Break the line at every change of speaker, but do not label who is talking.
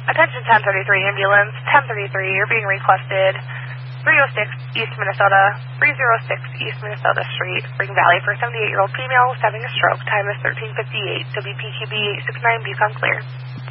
Attention 1033 ambulance, 1033, you're being requested 306 East Minnesota, 306 East Minnesota Street, Spring Valley for a 78-year-old female who's having a stroke. Time is 13:58. WPQB 869, become clear.